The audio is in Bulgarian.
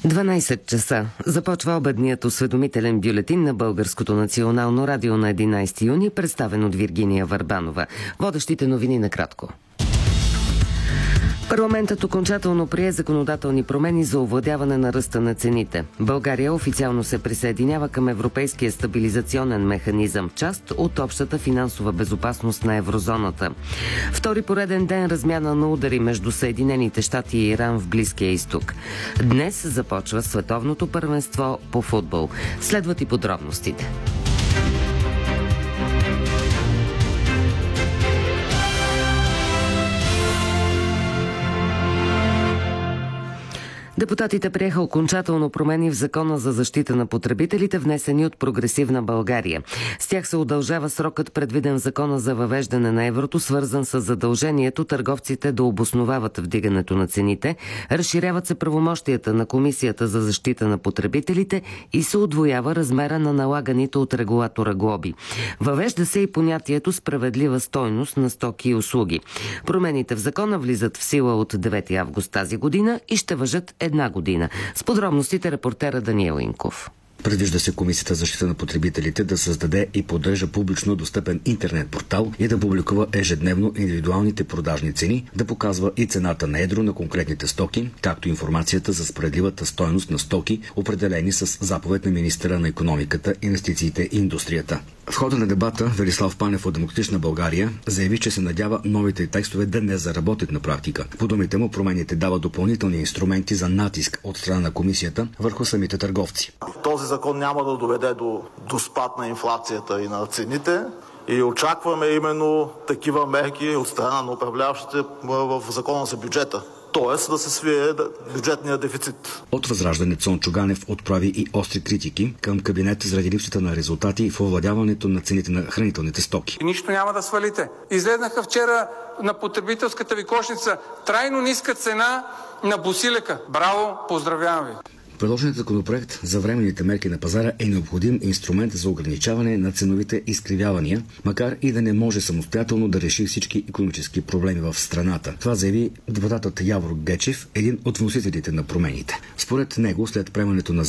12 часа. Започва обедният осведомителен бюлетин на Българското национално радио на 11 юни, представен от Виргиния Върбанова. Водещите новини накратко. Парламентът окончателно прие законодателни промени за овладяване на ръста на цените. България официално се присъединява към Европейския стабилизационен механизъм, част от общата финансова безопасност на еврозоната. Втори пореден ден размяна на удари между Съединените щати и Иран в Близкия изток. Днес започва световното първенство по футбол. Следват и подробностите. Депутатите приеха окончателно промени в Закона за защита на потребителите, внесени от Прогресивна България. С тях се удължава срокът, предвиден в Закона за въвеждане на еврото, свързан с задължението търговците да обосновават вдигането на цените, разширяват се правомощията на Комисията за защита на потребителите и се удвоява размера на налаганите от регулатора глоби. Въвежда се и понятието справедлива стойност на стоки и услуги. Промените в Закона влизат в сила от 9 август тази година и ще важат една година. С подробностите репортера Даниел Инков. Предвижда се Комисията за защита на потребителите да създаде и поддържа публично достъпен интернет портал и да публикува ежедневно индивидуалните продажни цени, да показва и цената на едро на конкретните стоки, както информацията за справедливата стойност на стоки, определени с заповед на министъра на икономиката, инвестициите и индустрията. В хода на дебата Велислав Панев от Демократична България заяви, че се надява новите текстове да не заработят на практика. По думите му, промените дават допълнителни инструменти за натиск от страна на комисията върху самите търговци. Този закон няма да доведе до спад на инфлацията и на цените и очакваме именно такива мерки от страна на управляващите в закона за бюджета. Т.е. да се свие бюджетния дефицит. От Възраждане Цончо Ганев отправи и остри критики към кабинета заради липсата на резултати в овладяването на цените на хранителните стоки. Нищо няма да свалите. Излезнаха вчера на потребителската ви кошница трайно ниска цена на босилека. Браво, поздравявам ви! Предложеният законопроект за временните мерки на пазара е необходим инструмент за ограничаване на ценовите изкривявания, макар и да не може самостоятелно да реши всички икономически проблеми в страната. Това заяви депутатът Явор Гечев, един от вносителите на промените. Според него, след приемането на